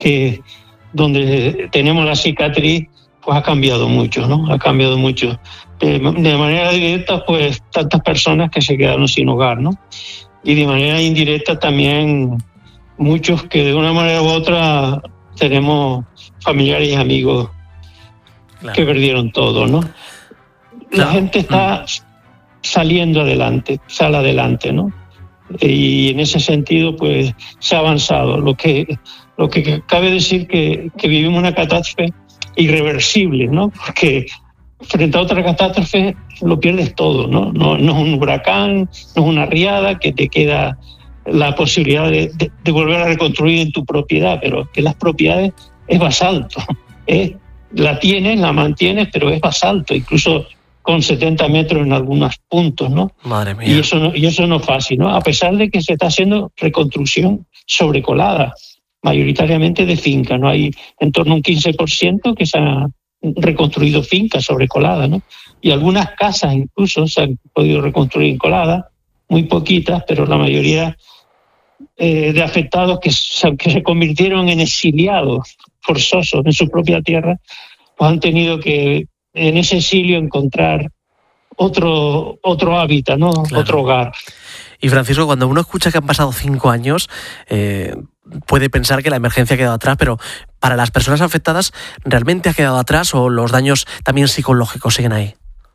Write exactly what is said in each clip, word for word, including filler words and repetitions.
que donde tenemos la cicatriz, pues ha cambiado mucho, ¿no? Ha cambiado mucho. De, de manera directa, pues tantas personas que se quedaron sin hogar, ¿no? Y de manera indirecta también muchos que de una manera u otra tenemos familiares y amigos claro. que perdieron todo, ¿no? La claro. gente está saliendo adelante, sale adelante, ¿no? Y en ese sentido, pues se ha avanzado. Lo que, lo que cabe decir que, que vivimos una catástrofe irreversible, ¿no? Porque frente a otra catástrofe lo pierdes todo, ¿no? No, no es un huracán, no es una riada que te queda la posibilidad de, de, de volver a reconstruir en tu propiedad, pero que las propiedades es basalto, ¿eh? La tienes, la mantienes, pero es basalto, incluso con setenta metros en algunos puntos, ¿no? Madre mía. Y eso no, y eso no es fácil, ¿no? A pesar de que se está haciendo reconstrucción sobrecolada, mayoritariamente de finca, ¿no? Hay en torno a un quince por ciento que se ha reconstruido fincas sobrecoladas, ¿no? Y algunas casas incluso se han podido reconstruir en colada, muy poquitas, pero la mayoría eh, de afectados que se, que se convirtieron en exiliados forzosos en su propia tierra, pues han tenido que en ese exilio encontrar otro, otro hábitat, ¿no? Claro. Otro hogar. Y Francisco, cuando uno escucha que han pasado cinco años, eh, puede pensar que la emergencia ha quedado atrás, pero para las personas afectadas, ¿realmente ha quedado atrás o los daños también psicológicos siguen ahí?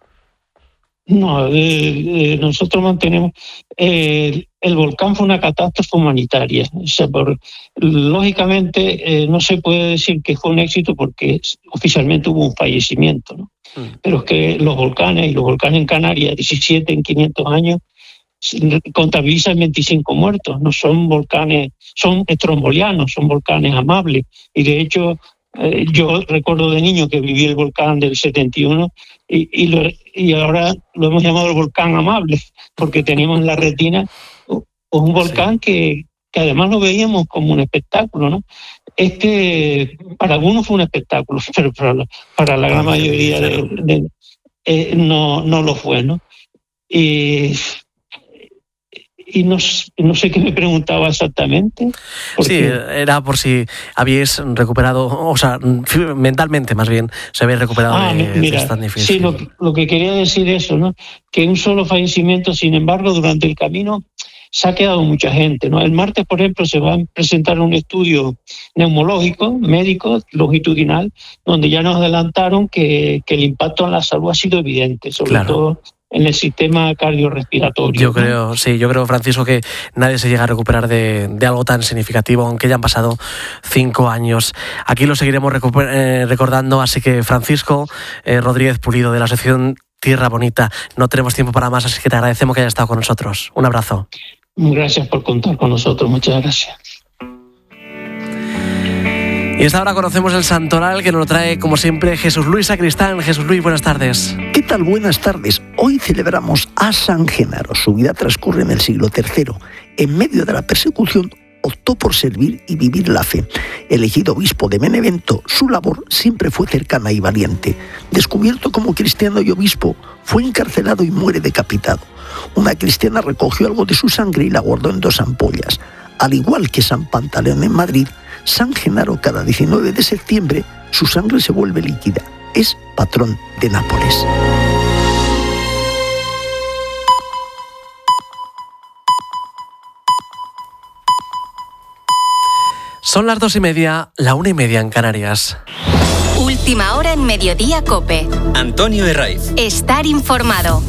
No, eh, eh, nosotros mantenemos... Eh, el volcán fue una catástrofe humanitaria. O sea, por, lógicamente, eh, no se puede decir que fue un éxito porque oficialmente hubo un fallecimiento, ¿no? Mm. Pero es que los volcanes, y los volcanes en Canarias, diecisiete en quinientos años, contabilizan veinticinco muertos. No son volcanes, son estrombolianos, son volcanes amables. Y de hecho, eh, yo recuerdo de niño que viví el volcán del setenta y uno y, y, lo, y ahora lo hemos llamado el volcán amable, porque teníamos en la retina un volcán sí. que, que además lo veíamos como un espectáculo, ¿no? Este, para algunos fue un espectáculo, pero para la, para la gran mayoría de, de, eh, no, no lo fue, ¿no? Y, y no, no sé qué me preguntaba exactamente. Sí, era por si habíais recuperado, o sea, mentalmente más bien, se habéis recuperado ah, de, mira, de tan difícil. Sí, lo, lo que quería decir eso, ¿no? Que un solo fallecimiento, sin embargo, durante el camino se ha quedado mucha gente, ¿no? El martes, por ejemplo, se va a presentar un estudio neumológico, médico, longitudinal, donde ya nos adelantaron que, que el impacto en la salud ha sido evidente, sobre claro. todo en el sistema cardiorrespiratorio. Yo creo, ¿no? sí, yo creo, Francisco, que nadie se llega a recuperar de, de algo tan significativo, aunque ya han pasado cinco años. Aquí lo seguiremos recuper- eh, recordando, así que Francisco eh, Rodríguez Pulido, de la Asociación Tierra Bonita, no tenemos tiempo para más, así que te agradecemos que hayas estado con nosotros. Un abrazo. Gracias por contar con nosotros, muchas gracias. Y esta hora conocemos el santoral que nos lo trae, como siempre, Jesús Luis Sacristán. Jesús Luis, buenas tardes. ¿Qué tal? Buenas tardes. Hoy celebramos a San Genaro. Su vida transcurre en el siglo tercero. En medio de la persecución, optó por servir y vivir la fe. Elegido obispo de Benevento, su labor siempre fue cercana y valiente. Descubierto como cristiano y obispo, fue encarcelado y muere decapitado. Una cristiana recogió algo de su sangre y la guardó en dos ampollas. Al igual que San Pantaleón en Madrid, San Genaro cada diecinueve de septiembre su sangre se vuelve líquida. Es patrón de Nápoles. Son las dos y media, la una y media en Canarias. Última hora en Mediodía COPE. Antonio Herraiz. Estar informado.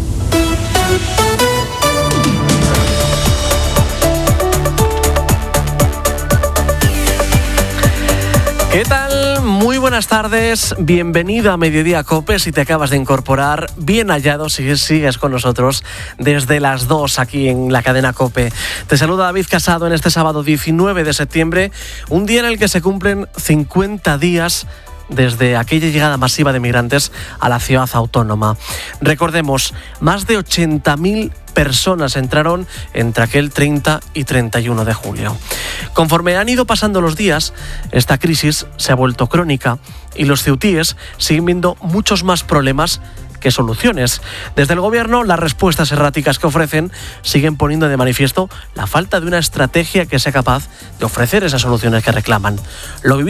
¿Qué tal? Muy buenas tardes, bienvenido a Mediodía COPE. Si te acabas de incorporar, bien hallado si sigues con nosotros desde las dos aquí en la cadena COPE. Te saluda David Casado en este sábado diecinueve de septiembre, un día en el que se cumplen cincuenta días desde aquella llegada masiva de migrantes a la ciudad autónoma. Recordemos, más de ochenta mil personas entraron entre aquel treinta y treinta y uno de julio. Conforme han ido pasando los días, esta crisis se ha vuelto crónica y los ceutíes siguen viendo muchos más problemas que soluciones. Desde el gobierno, las respuestas erráticas que ofrecen siguen poniendo de manifiesto la falta de una estrategia que sea capaz de ofrecer esas soluciones que reclaman. Lo